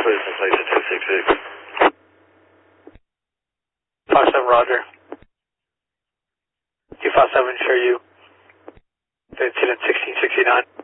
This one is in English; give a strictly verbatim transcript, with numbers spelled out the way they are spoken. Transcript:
Put it in place at two six six. five seven, roger. two five seven, share you. Incident sixteen sixty-nine.